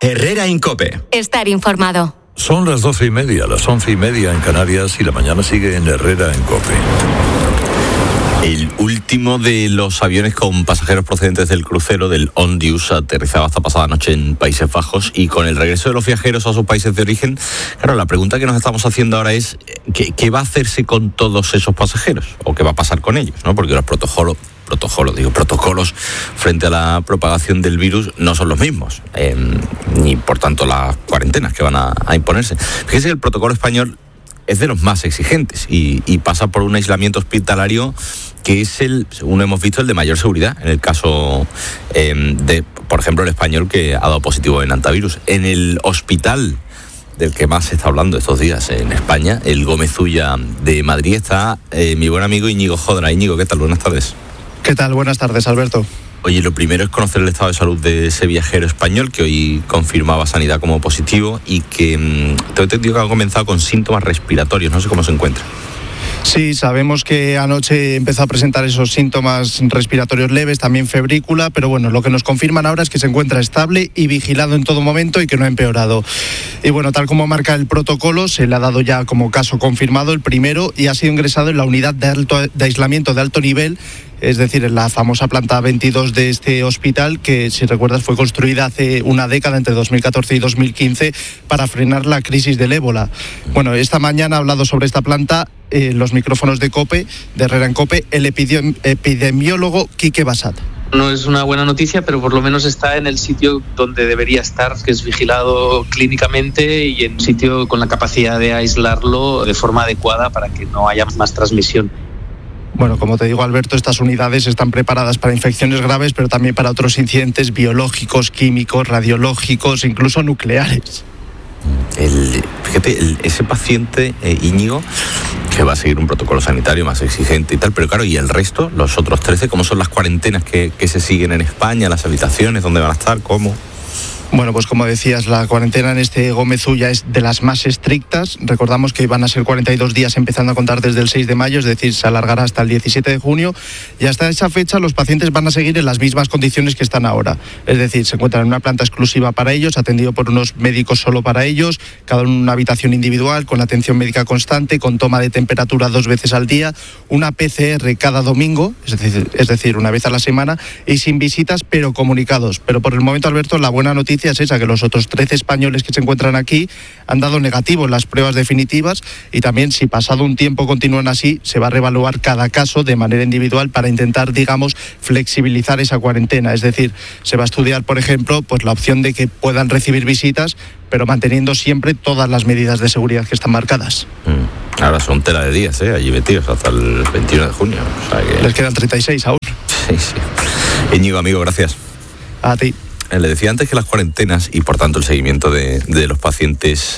Herrera Incope. Estar informado. Son las 12:30, las 11:30 en Canarias, y la mañana sigue en Herrera Incope. El último de los aviones con pasajeros procedentes del crucero del Ondius aterrizaba esta pasada noche en Países Bajos, y con el regreso de los viajeros a sus países de origen, claro, la pregunta que nos estamos haciendo ahora es ¿qué va a hacerse con todos esos pasajeros? ¿O qué va a pasar con ellos? ¿No? Porque los protocolos frente a la propagación del virus no son los mismos, ni por tanto las cuarentenas que van a imponerse. Fíjese que el protocolo español es de los más exigentes y pasa por un aislamiento hospitalario que es según hemos visto, el de mayor seguridad, en el caso de, por ejemplo, el español, que ha dado positivo en hantavirus. En el hospital del que más se está hablando estos días en España, el Gómez Ulla de Madrid, está mi buen amigo Íñigo Jodra. Íñigo, ¿qué tal? Buenas tardes. ¿Qué tal? Buenas tardes, Alberto. Oye, lo primero es conocer el estado de salud de ese viajero español que hoy confirmaba Sanidad como positivo y que tengo entendido que ha comenzado con síntomas respiratorios. No sé cómo se encuentra. Sí, sabemos que anoche empezó a presentar esos síntomas respiratorios leves, también febrícula, pero bueno, lo que nos confirman ahora es que se encuentra estable y vigilado en todo momento y que no ha empeorado. Y bueno, tal como marca el protocolo, se le ha dado ya como caso confirmado el primero y ha sido ingresado en la unidad de aislamiento de alto nivel, es decir, en la famosa planta 22 de este hospital, que, si recuerdas, fue construida hace una década, entre 2014 y 2015, para frenar la crisis del ébola. Bueno, esta mañana ha hablado sobre esta planta los micrófonos de COPE, de Herrera Incope, el epidemiólogo Quique Bassat. No es una buena noticia, pero por lo menos está en el sitio donde debería estar, que es vigilado clínicamente y en un sitio con la capacidad de aislarlo de forma adecuada para que no haya más transmisión. Bueno, como te digo, Alberto, estas unidades están preparadas para infecciones graves, pero también para otros incidentes biológicos, químicos, radiológicos, incluso nucleares. Ese paciente, Íñigo, que va a seguir un protocolo sanitario más exigente y tal, pero claro, ¿y el resto? Los otros 13, ¿cómo son las cuarentenas que se siguen en España? ¿Las habitaciones? ¿Dónde van a estar? ¿Cómo? Bueno, pues como decías, la cuarentena en este Gómez Ulla es de las más estrictas. Recordamos que van a ser 42 días empezando a contar desde el 6 de mayo, es decir, se alargará hasta el 17 de junio. Y hasta esa fecha los pacientes van a seguir en las mismas condiciones que están ahora. Es decir, se encuentran en una planta exclusiva para ellos, atendido por unos médicos solo para ellos, cada uno en una habitación individual, con atención médica constante, con toma de temperatura 2 veces al día, una PCR cada domingo, es decir, una vez a la semana, y sin visitas, pero comunicados. Pero por el momento, Alberto, la buena noticia es esa, que los otros 13 españoles que se encuentran aquí han dado negativo en las pruebas definitivas, y también, si pasado un tiempo continúan así, se va a reevaluar cada caso de manera individual para intentar, digamos, flexibilizar esa cuarentena. Es decir, se va a estudiar, por ejemplo, pues la opción de que puedan recibir visitas, pero manteniendo siempre todas las medidas de seguridad que están marcadas. Ahora son tela de días, allí metidos hasta el 21 de junio. O sea que... Les quedan 36 aún. Sí. Íñigo, amigo, gracias. A ti. Le decía antes que las cuarentenas y por tanto el seguimiento de los pacientes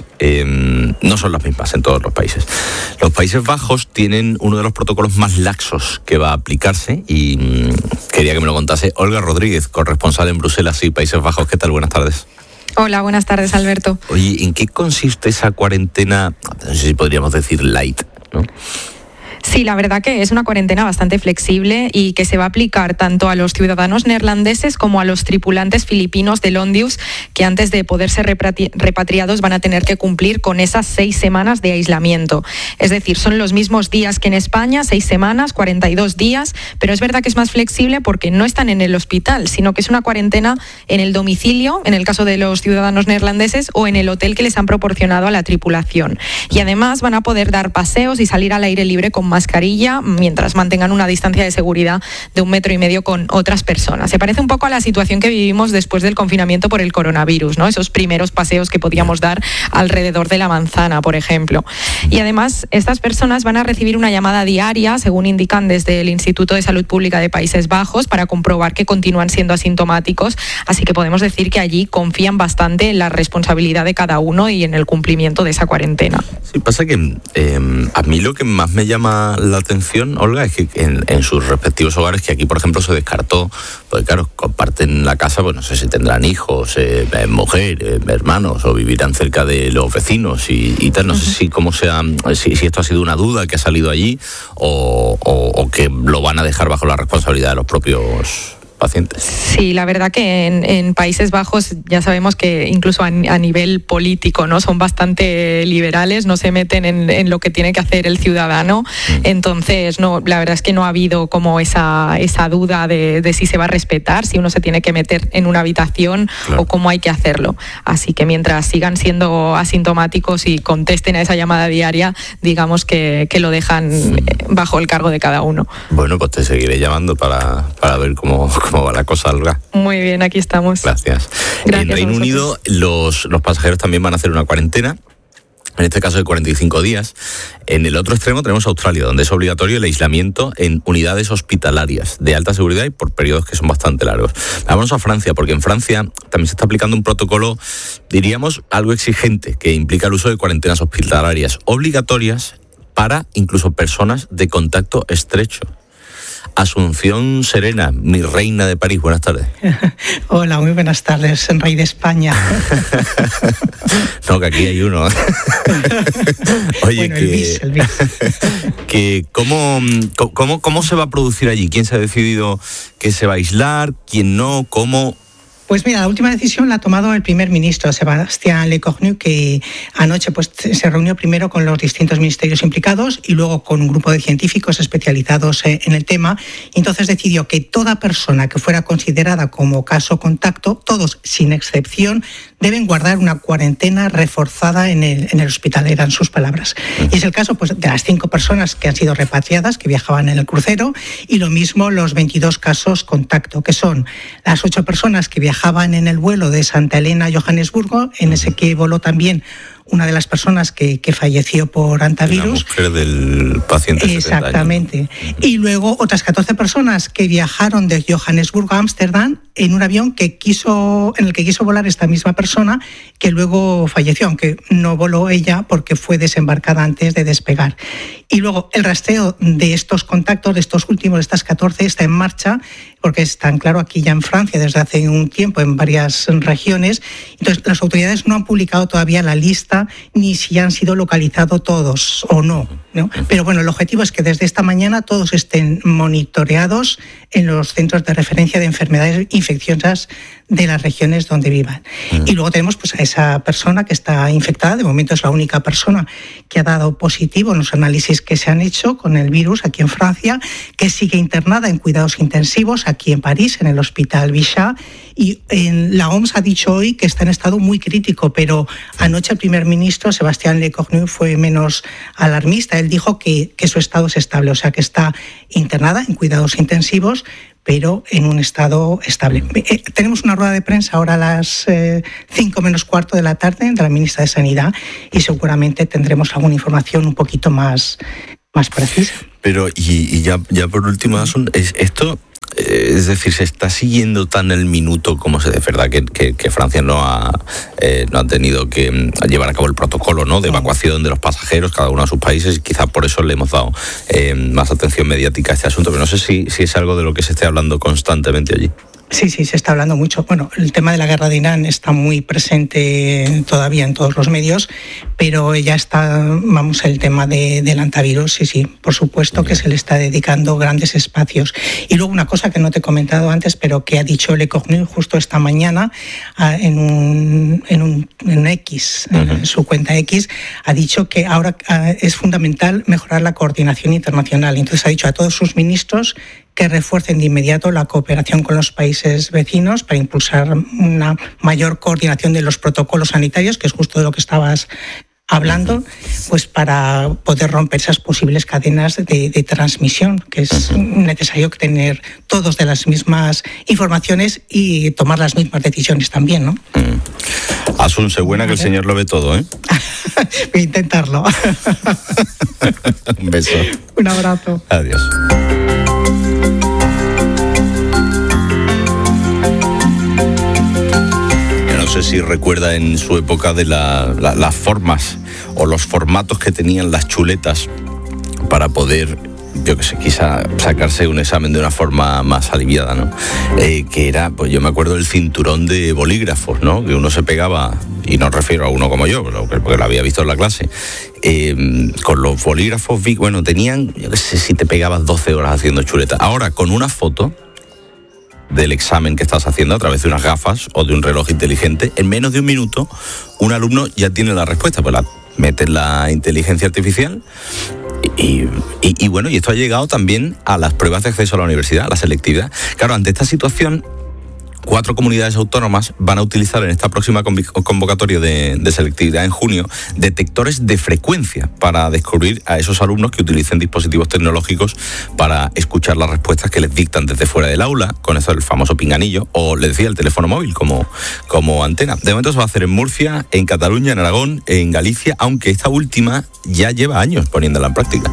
no son las mismas en todos los países. Los Países Bajos tienen uno de los protocolos más laxos que va a aplicarse y quería que me lo contase Olga Rodríguez, corresponsal en Bruselas y Países Bajos. ¿Qué tal? Buenas tardes. Hola, buenas tardes, Alberto. Oye, ¿en qué consiste esa cuarentena, no sé si podríamos decir light, ¿no? Sí, la verdad que es una cuarentena bastante flexible y que se va a aplicar tanto a los ciudadanos neerlandeses como a los tripulantes filipinos del Ondius, que antes de poder ser repatriados van a tener que cumplir con esas 6 semanas de aislamiento. Es decir, son los mismos días que en España, 6 semanas, 42 días, pero es verdad que es más flexible porque no están en el hospital, sino que es una cuarentena en el domicilio, en el caso de los ciudadanos neerlandeses, o en el hotel que les han proporcionado a la tripulación. Y además van a poder dar paseos y salir al aire libre con mascarilla mientras mantengan una distancia de seguridad de 1,5 metros con otras personas. Se parece un poco a la situación que vivimos después del confinamiento por el coronavirus, ¿no? Esos primeros paseos que podíamos dar alrededor de la manzana, por ejemplo. Y además, estas personas van a recibir una llamada diaria, según indican desde el Instituto de Salud Pública de Países Bajos, para comprobar que continúan siendo asintomáticos. Así que podemos decir que allí confían bastante en la responsabilidad de cada uno y en el cumplimiento de esa cuarentena. Sí, pasa que a mí lo que más me llama la atención, Olga, es que en sus respectivos hogares, que aquí, por ejemplo, se descartó, porque claro, comparten la casa, pues no sé si tendrán hijos, mujer, hermanos, o vivirán cerca de los vecinos y tal. No sé si esto ha sido una duda que ha salido allí o que lo van a dejar bajo la responsabilidad de los propios pacientes. Sí, la verdad que en Países Bajos ya sabemos que incluso a nivel político, ¿no? Son bastante liberales, no se meten en lo que tiene que hacer el ciudadano. Entonces, no, la verdad es que no ha habido como esa duda de si se va a respetar, si uno se tiene que meter en una habitación, claro, o cómo hay que hacerlo. Así que mientras sigan siendo asintomáticos y contesten a esa llamada diaria, digamos que lo dejan bajo el cargo de cada uno. Bueno, pues te seguiré llamando para ver cómo va la cosa, Olga. Muy bien, aquí estamos. Gracias. En Reino Unido los pasajeros también van a hacer una cuarentena, en este caso de 45 días. En el otro extremo tenemos Australia, donde es obligatorio el aislamiento en unidades hospitalarias de alta seguridad y por periodos que son bastante largos. Vamos a Francia, porque en Francia también se está aplicando un protocolo, diríamos, algo exigente, que implica el uso de cuarentenas hospitalarias obligatorias para incluso personas de contacto estrecho. Asunción Serena, mi reina de París, buenas tardes. Hola, muy buenas tardes, rey de España. No, que aquí hay uno. Oye, bueno, el bis. Que ¿cómo se va a producir allí? ¿Quién se ha decidido que se va a aislar? ¿Quién no? ¿Cómo? Pues mira, la última decisión la ha tomado el primer ministro, Sébastien Lecornu, que anoche pues se reunió primero con los distintos ministerios implicados y luego con un grupo de científicos especializados en el tema. Y entonces decidió que toda persona que fuera considerada como caso contacto, todos sin excepción, deben guardar una cuarentena reforzada en el hospital, eran sus palabras. Y es el caso pues de las 5 personas que han sido repatriadas, que viajaban en el crucero, y lo mismo los 22 casos contacto, que son las 8 personas que viajaban en el vuelo de Santa Elena a Johannesburgo, en ese que voló también una de las personas que falleció por hantavirus. La mujer del paciente. Exactamente. Y luego otras 14 personas que viajaron de Johannesburgo a Ámsterdam en un avión en el que quiso volar esta misma persona, que luego falleció, aunque no voló ella porque fue desembarcada antes de despegar. Y luego el rastreo de estos contactos, de estos últimos, de estas 14, está en marcha, porque es tan claro aquí ya en Francia desde hace un tiempo en varias regiones. Entonces, las autoridades no han publicado todavía la lista ni si han sido localizados todos o no, ¿no? Pero bueno, el objetivo es que desde esta mañana todos estén monitoreados en los centros de referencia de enfermedades infecciosas de las regiones donde vivan. Y luego tenemos pues a esa persona que está infectada, de momento es la única persona que ha dado positivo en los análisis que se han hecho con el virus aquí en Francia, que sigue internada en cuidados intensivos aquí en París, en el Hospital Bichat, y la OMS ha dicho hoy que está en estado muy crítico, pero anoche el primer ministro, Sébastien Lecornu, fue menos alarmista. Él dijo que su estado es estable, o sea que está internada en cuidados intensivos, pero en un estado estable. Tenemos una rueda de prensa ahora a las 5 menos cuarto de la tarde de la ministra de Sanidad y seguramente tendremos alguna información un poquito más precisa. Pero, y ya por último, esto... Es decir, se está siguiendo tan el minuto como es verdad que Francia no ha tenido que llevar a cabo el protocolo, ¿no?, de evacuación de los pasajeros, cada uno a sus países, y quizá por eso le hemos dado más atención mediática a este asunto, pero no sé si es algo de lo que se esté hablando constantemente allí. Sí, se está hablando mucho. Bueno, el tema de la guerra de Irán está muy presente todavía en todos los medios, pero ya está, el tema del hantavirus, sí, por supuesto que se le está dedicando grandes espacios. Y luego una cosa que no te he comentado antes, pero que ha dicho Lecornu justo esta mañana en un X, en su cuenta X, ha dicho que ahora es fundamental mejorar la coordinación internacional. Entonces ha dicho a todos sus ministros que refuercen de inmediato la cooperación con los países vecinos para impulsar una mayor coordinación de los protocolos sanitarios, que es justo de lo que estabas hablando, pues para poder romper esas posibles cadenas de transmisión, que es necesario tener todos de las mismas informaciones y tomar las mismas decisiones también, ¿no? Asun, sé buena que el señor lo ve todo, ¿eh? Voy a intentarlo. Un beso. Un abrazo. Adiós. No sé si recuerda en su época de las formas o los formatos que tenían las chuletas para poder, yo que sé, quizá sacarse un examen de una forma más aliviada, ¿no? Que era, pues yo me acuerdo del cinturón de bolígrafos, ¿no? Que uno se pegaba, y no refiero a uno como yo, porque lo había visto en la clase, con los bolígrafos, tenían, yo que sé, si te pegabas 12 horas haciendo chuleta. Ahora, con una foto, del examen que estás haciendo a través de unas gafas o de un reloj inteligente, en menos de un minuto un alumno ya tiene la respuesta, pues la mete en la inteligencia artificial y bueno, y esto ha llegado también a las pruebas de acceso a la universidad, a la selectividad. Claro, ante esta situación, 4 comunidades autónomas van a utilizar en esta próxima convocatoria de selectividad en junio detectores de frecuencia para descubrir a esos alumnos que utilicen dispositivos tecnológicos para escuchar las respuestas que les dictan desde fuera del aula, con eso el famoso pinganillo, o les decía el teléfono móvil como antena. De momento se va a hacer en Murcia, en Cataluña, en Aragón, en Galicia, aunque esta última ya lleva años poniéndola en práctica.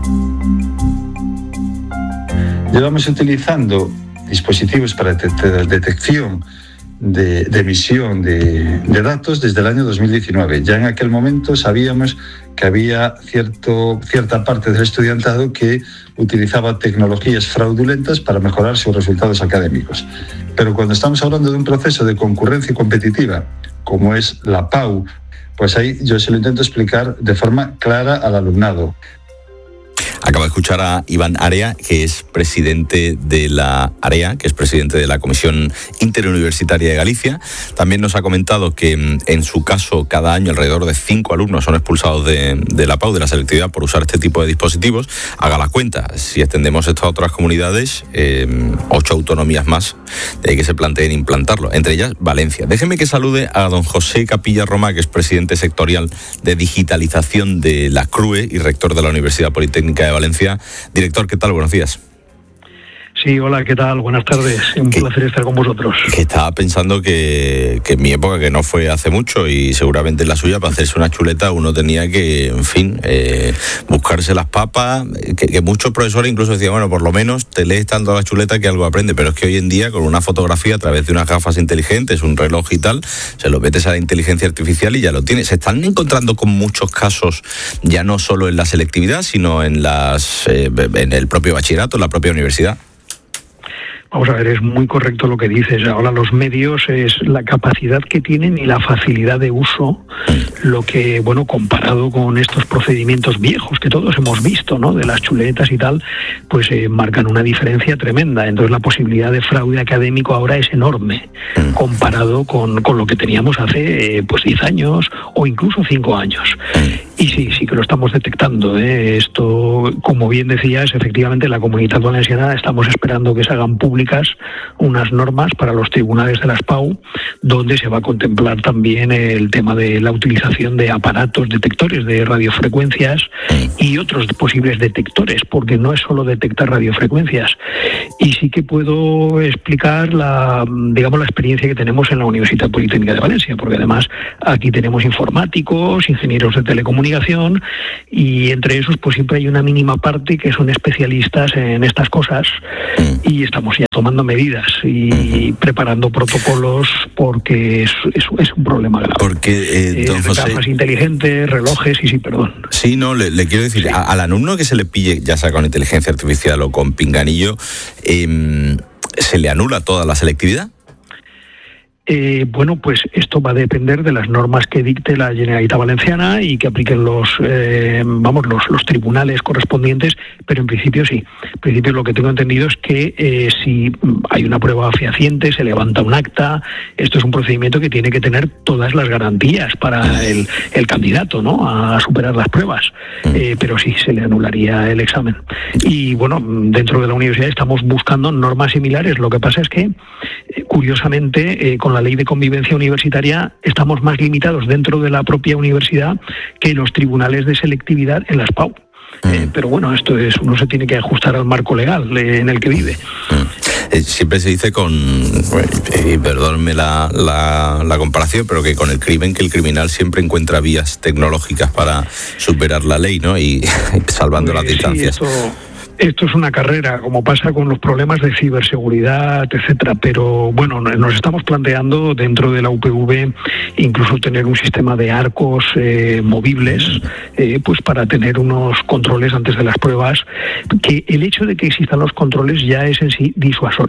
Llevamos utilizando dispositivos para detección de emisión de datos desde el año 2019. Ya en aquel momento sabíamos que había cierta parte del estudiantado que utilizaba tecnologías fraudulentas para mejorar sus resultados académicos. Pero cuando estamos hablando de un proceso de concurrencia competitiva, como es la PAU, pues ahí yo se lo intento explicar de forma clara al alumnado. Acabo de escuchar a Iván Area, que es presidente de la AREA, que es presidente de la Comisión Interuniversitaria de Galicia. También nos ha comentado que en su caso cada año alrededor de 5 alumnos son expulsados de la PAU, de la selectividad, por usar este tipo de dispositivos. Haga la cuenta, si extendemos esto a otras comunidades, 8 autonomías más que se planteen implantarlo, entre ellas Valencia. Déjeme que salude a don José Capilla Roma, que es presidente sectorial de digitalización de la CRUE y rector de la Universidad Politécnica de Valencia. Director, ¿qué tal? Buenos días. Sí, hola, ¿qué tal? Buenas tardes. Un placer estar con vosotros. Que estaba pensando que en mi época, que no fue hace mucho, y seguramente en la suya, para hacerse una chuleta uno tenía que, en fin, buscarse las papas, que muchos profesores incluso decían, bueno, por lo menos te lees tanto la chuleta que algo aprende, pero es que hoy en día con una fotografía a través de unas gafas inteligentes, un reloj y tal, se lo metes a la inteligencia artificial y ya lo tienes. Se están encontrando con muchos casos, ya no solo en la selectividad, sino en el propio bachillerato, en la propia universidad. Vamos a ver, es muy correcto lo que dices. Ahora los medios es la capacidad que tienen y la facilidad de uso, lo que, bueno, comparado con estos procedimientos viejos que todos hemos visto, ¿no?, de las chuletas y tal, pues marcan una diferencia tremenda. Entonces la posibilidad de fraude académico ahora es enorme, comparado con lo que teníamos hace pues 10 años o incluso 5 años. Y sí que lo estamos detectando, ¿eh? Esto, como bien decías, efectivamente en la Comunitat Valenciana estamos esperando que se hagan públicas unas normas para los tribunales de las PAU, donde se va a contemplar también el tema de la utilización de aparatos detectores de radiofrecuencias y otros posibles detectores, porque no es solo detectar radiofrecuencias. Y sí que puedo explicar la experiencia que tenemos en la Universidad Politécnica de Valencia, porque además aquí tenemos informáticos, ingenieros de telecomunicación, y entre esos pues siempre hay una mínima parte que son especialistas en estas cosas, y estamos ya tomando medidas y preparando protocolos, porque es un problema grave. Porque, don José, gafas inteligentes, relojes, Sí, no, le quiero decir, al alumno que se le pille, ya sea con inteligencia artificial o con pinganillo, ¿se le anula toda la selectividad? Bueno, pues esto va a depender de las normas que dicte la Generalitat Valenciana y que apliquen los tribunales correspondientes, pero en principio sí. En principio lo que tengo entendido es que si hay una prueba fehaciente, se levanta un acta, esto es un procedimiento que tiene que tener todas las garantías para el candidato, ¿no?, a superar las pruebas, pero sí se le anularía el examen. Y bueno, dentro de la universidad estamos buscando normas similares. Lo que pasa es que, curiosamente, con la ley de convivencia universitaria estamos más limitados dentro de la propia universidad que los tribunales de selectividad en las PAU. Pero bueno, uno se tiene que ajustar al marco legal en el que vive. Siempre se dice perdónenme la comparación, pero que con el crimen, que el criminal siempre encuentra vías tecnológicas para superar la ley, ¿no?, y salvando las distancias. Sí, esto es una carrera, como pasa con los problemas de ciberseguridad, etcétera. Pero bueno, nos estamos planteando dentro de la UPV incluso tener un sistema de arcos movibles, pues para tener unos controles antes de las pruebas, que el hecho de que existan los controles ya es en sí disuasorio.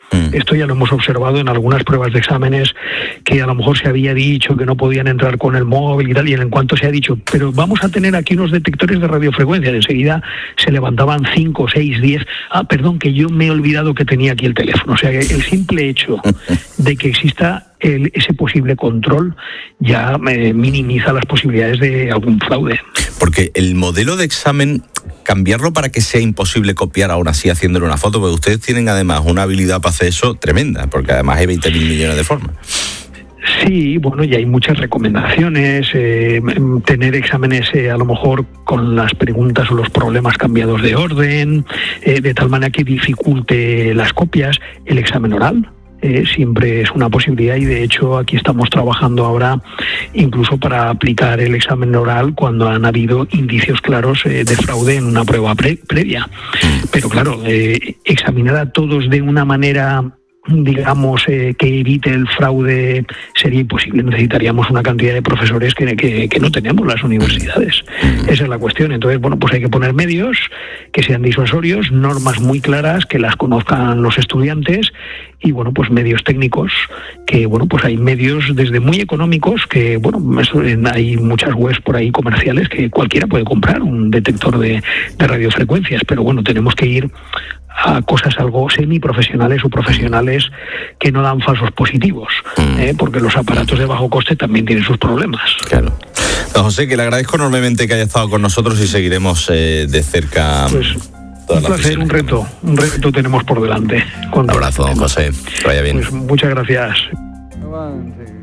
Esto ya lo hemos observado en algunas pruebas de exámenes, que a lo mejor se había dicho que no podían entrar con el móvil y tal, y en cuanto se ha dicho, pero vamos a tener aquí unos detectores de radiofrecuencia, enseguida se levantaban 5, 6, 10, perdón, que yo me he olvidado que tenía aquí el teléfono. O sea, el simple hecho de que exista ese posible control ya minimiza las posibilidades de algún fraude. Porque el modelo de examen, cambiarlo para que sea imposible copiar aún así haciéndole una foto, porque ustedes tienen además una habilidad para hacer eso tremenda, porque además hay 20.000 millones de formas. Sí, bueno, y hay muchas recomendaciones, tener exámenes a lo mejor con las preguntas o los problemas cambiados de orden, de tal manera que dificulte las copias. El examen oral siempre es una posibilidad, y de hecho aquí estamos trabajando ahora incluso para aplicar el examen oral cuando han habido indicios claros de fraude en una prueba previa. Pero claro, examinar a todos de una manera, digamos, que evite el fraude sería imposible. Necesitaríamos una cantidad de profesores que no tenemos las universidades. Esa es la cuestión. Entonces, bueno, pues hay que poner medios que sean disuasorios, normas muy claras, que las conozcan los estudiantes, y bueno, pues medios técnicos, que bueno, pues hay medios desde muy económicos, que bueno, hay muchas webs por ahí comerciales que cualquiera puede comprar un detector de radiofrecuencias, pero bueno, tenemos que ir a cosas algo semiprofesionales o profesionales que no dan falsos positivos, porque los aparatos de bajo coste también tienen sus problemas. Claro. Don José, que le agradezco enormemente que haya estado con nosotros, y seguiremos de cerca. Pues un placer, un reto tenemos por delante. Un abrazo, don José, que vaya bien. Pues muchas gracias.